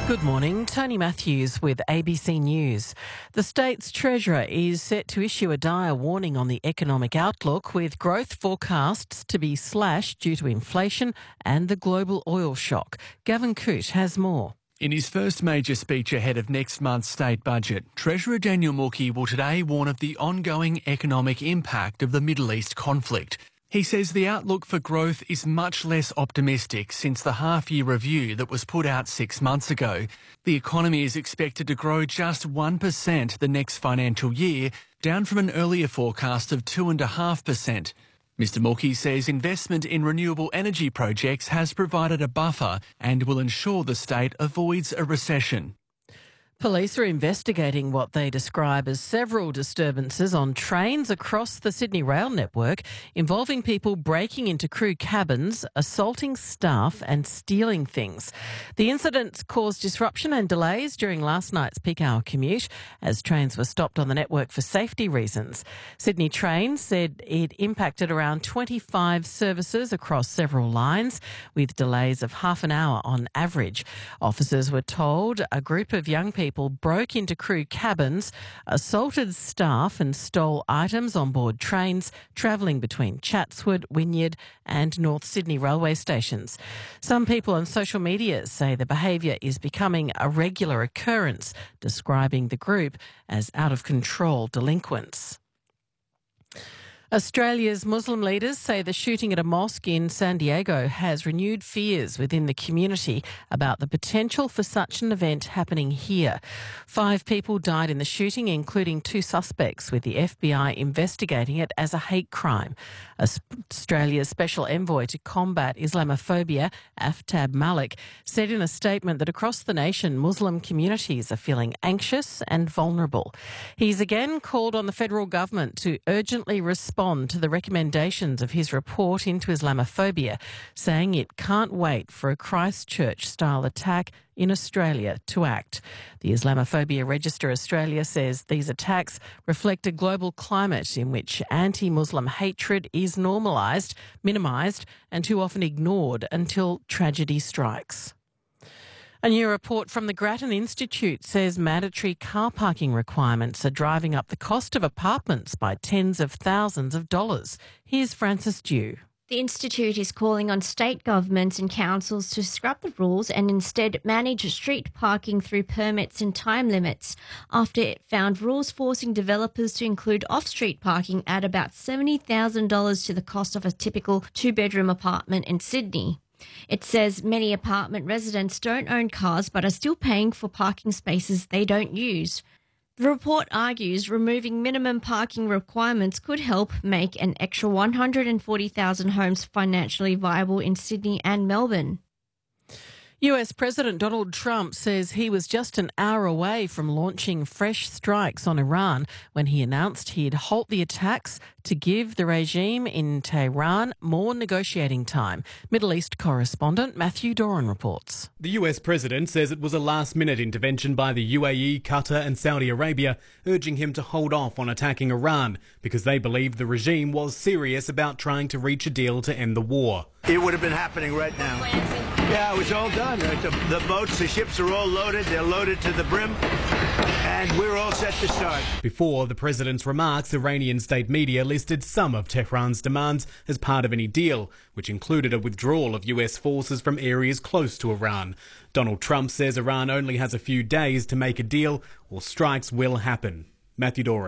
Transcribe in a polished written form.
Good morning, Tony Matthews with ABC News. The state's treasurer is set to issue a dire warning on the economic outlook, with growth forecasts to be slashed due to inflation and the global oil shock. Gavin Coote has more. In his first major speech ahead of next month's state budget, Treasurer Daniel Mookhey will today warn of the ongoing economic impact of the Middle East conflict. He says the outlook for growth is much less optimistic since the half-year review that was put out 6 months ago. The economy is expected to grow just 1% the next financial year, down from an earlier forecast of 2.5%. Mr Mookhey says investment in renewable energy projects has provided a buffer and will ensure the state avoids a recession. Police are investigating what they describe as several disturbances on trains across the Sydney rail network involving people breaking into crew cabins, assaulting staff and stealing things. The incidents caused disruption and delays during last night's peak hour commute as trains were stopped on the network for safety reasons. Sydney Trains said it impacted around 25 services across several lines, with delays of half an hour on average. Officers were told a group of young people broke into crew cabins, assaulted staff and stole items on board trains travelling between Chatswood, Wynyard and North Sydney railway stations. Some people on social media say the behaviour is becoming a regular occurrence, describing the group as out-of-control delinquents. Australia's Muslim leaders say the shooting at a mosque in San Diego has renewed fears within the community about the potential for such an event happening here. 5 people died in the shooting, including 2 suspects, with the FBI investigating it as a hate crime. Australia's special envoy to combat Islamophobia, Aftab Malik, said in a statement that across the nation, Muslim communities are feeling anxious and vulnerable. He's again called on the federal government to urgently respond to the recommendations of his report into Islamophobia, saying it can't wait for a Christchurch-style attack in Australia to act. The Islamophobia Register Australia says these attacks reflect a global climate in which anti-Muslim hatred is normalised, minimised and too often ignored until tragedy strikes. A new report from the Grattan Institute says mandatory car parking requirements are driving up the cost of apartments by tens of thousands of dollars. Here's Frances Dew. The Institute is calling on state governments and councils to scrap the rules and instead manage street parking through permits and time limits, after it found rules forcing developers to include off-street parking add about $70,000 to the cost of a typical 2-bedroom apartment in Sydney. It says many apartment residents don't own cars but are still paying for parking spaces they don't use. The report argues removing minimum parking requirements could help make an extra 140,000 homes financially viable in Sydney and Melbourne. US President Donald Trump says he was just an hour away from launching fresh strikes on Iran when he announced he'd halt the attacks to give the regime in Tehran more negotiating time. Middle East correspondent Matthew Doran reports. The US President says it was a last-minute intervention by the UAE, Qatar and Saudi Arabia, urging him to hold off on attacking Iran because they believed the regime was serious about trying to reach a deal to end the war. It would have been happening right now. Yeah, it was all done. The boats, the ships are all loaded. They're loaded to the brim. And we're all set to start. Before the president's remarks, Iranian state media listed some of Tehran's demands as part of any deal, which included a withdrawal of US forces from areas close to Iran. Donald Trump says Iran only has a few days to make a deal or strikes will happen. Matthew Doran.